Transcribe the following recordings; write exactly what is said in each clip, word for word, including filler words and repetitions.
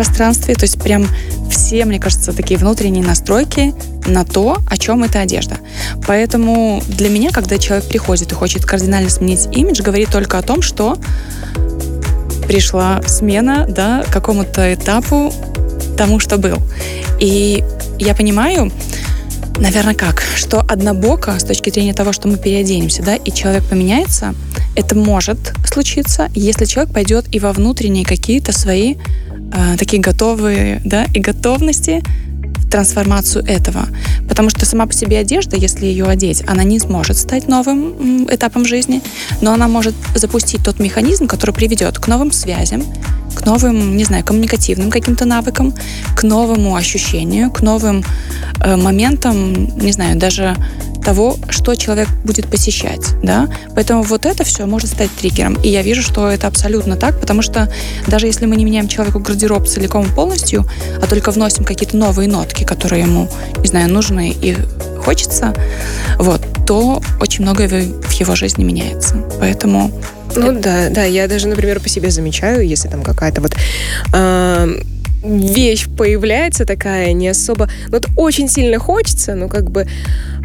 пространстве, то есть прям все, мне кажется, такие внутренние настройки на то, о чем эта одежда. Поэтому для меня, когда человек приходит и хочет кардинально сменить имидж, говорит только о том, что пришла смена, да, какому-то этапу тому, что был. И я понимаю, наверное, как, что однобоко с точки зрения того, что мы переоденемся, да, и человек поменяется, это может случиться, если человек пойдет и во внутренние какие-то свои э, такие готовые, да, и готовности в трансформацию этого. Потому что сама по себе одежда, если ее одеть, она не сможет стать новым этапом жизни, но она может запустить тот механизм, который приведет к новым связям, к новым, не знаю, коммуникативным каким-то навыкам, к новому ощущению, к новым э, моментам, не знаю, даже того, что человек будет посещать, да. Поэтому вот это все может стать триггером. И я вижу, что это абсолютно так, потому что даже если мы не меняем человеку гардероб целиком и полностью, а только вносим какие-то новые нотки, которые ему, не знаю, нужны и хочется, вот, то очень многое в его жизни меняется. Поэтому... Ну да, да, я даже, например, по себе замечаю, если там какая-то вот э, вещь появляется такая, не особо... Ну, вот очень сильно хочется, но как бы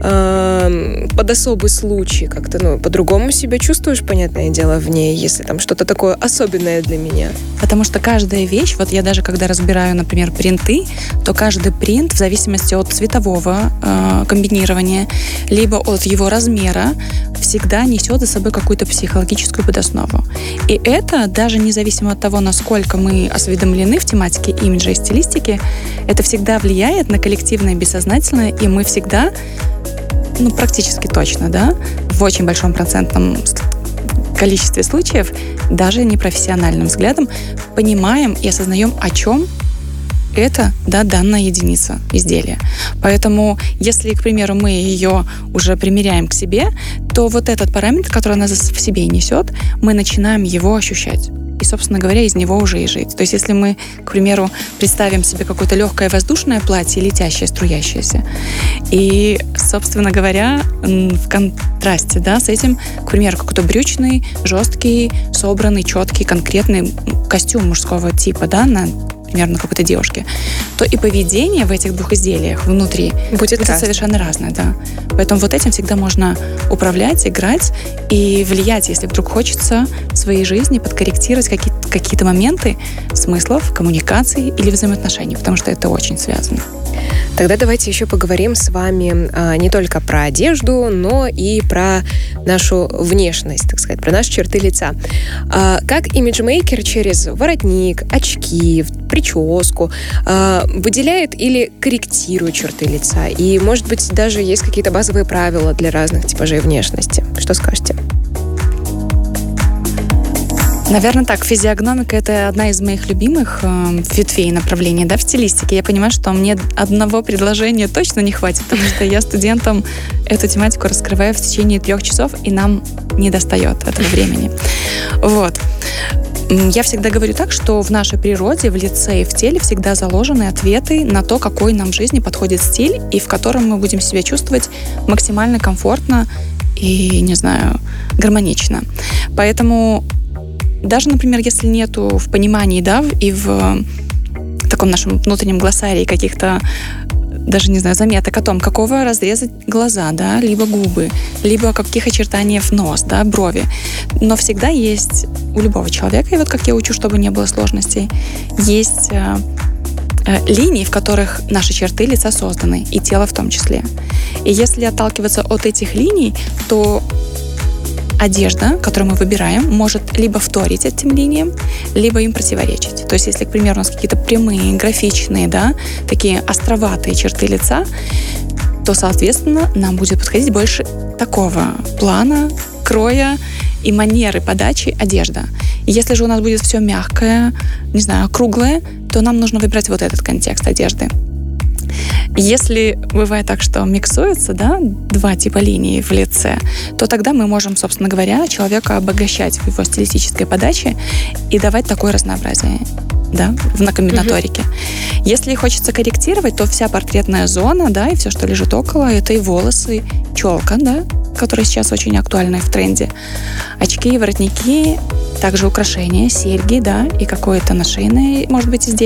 э, под особый случай как-то, ну, по-другому себя чувствуешь, понятное дело, в ней, если там что-то такое особенное для меня. Потому что каждая вещь, вот я даже когда разбираю, например, принты, то каждый принт в зависимости от цветового э, комбинирования, либо от его размера, всегда несет за собой какую-то психологическую подоснову. И это, даже независимо от того, насколько мы осведомлены в тематике имиджа и стилистики, это всегда влияет на коллективное бессознательное, и мы всегда, ну, практически точно, да, в очень большом процентном количестве случаев, даже непрофессиональным взглядом, понимаем и осознаем, о чем это, да, данная единица изделия. Поэтому, если, к примеру, мы ее уже примеряем к себе, то вот этот параметр, который она в себе несет, мы начинаем его ощущать. И, собственно говоря, из него уже и жить. То есть, если мы, к примеру, представим себе какое-то легкое воздушное платье, летящее, струящееся, и, собственно говоря, в контрасте, да, с этим, к примеру, какой-то брючный, жесткий, собранный, четкий, конкретный костюм мужского типа, да, на примерно какой-то девушке, то и поведение в этих двух изделиях внутри будет, будет совершенно разное, да. Поэтому вот этим всегда можно управлять, играть и влиять, если вдруг хочется в своей жизни подкорректировать какие-то, какие-то моменты смыслов, коммуникаций или взаимоотношений, потому что это очень связано. Тогда давайте еще поговорим с вами а, не только про одежду, но и про нашу внешность, так сказать, про наши черты лица. А, как имиджмейкер через воротник, очки, прическу а, выделяет или корректирует черты лица? И, может быть, даже есть какие-то базовые правила для разных типажей внешности? Что скажете? Наверное, так, физиогномика — это одна из моих любимых э, ветвей направлений, да, в стилистике. Я понимаю, что мне одного предложения точно не хватит, потому что я студентам эту тематику раскрываю в течение трех часов, и нам не достает этого времени. Вот. Я всегда говорю так, что в нашей природе, в лице и в теле всегда заложены ответы на то, какой нам в жизни подходит стиль, и в котором мы будем себя чувствовать максимально комфортно и, не знаю, гармонично. Поэтому даже, например, если нету в понимании, да, и в таком нашем внутреннем глоссарии каких-то, даже, не знаю, заметок о том, какого разрезать глаза, да, либо губы, либо каких очертаний нос, да, брови. Но всегда есть у любого человека, и вот как я учу, чтобы не было сложностей, есть э, э, линии, в которых наши черты лица созданы, и тело в том числе. И если отталкиваться от этих линий, то одежда, которую мы выбираем, может либо вторить этим линиям, либо им противоречить. То есть, если, к примеру, у нас какие-то прямые, графичные, да, такие островатые черты лица, то, соответственно, нам будет подходить больше такого плана, кроя и манеры подачи одежда. И если же у нас будет все мягкое, не знаю, округлое, то нам нужно выбрать вот этот контекст одежды. Если бывает так, что миксуются, да, два типа линий в лице, то тогда мы можем, собственно говоря, человека обогащать в его стилистической подаче и давать такое разнообразие, да, на комбинаторике. Uh-huh. Если хочется корректировать, то вся портретная зона, да, и все, что лежит около, это и волосы, челка, да, которая сейчас очень актуальна и в тренде, очки, воротники, также украшения, серьги, да, и какое-то нашейное, может быть, изделие.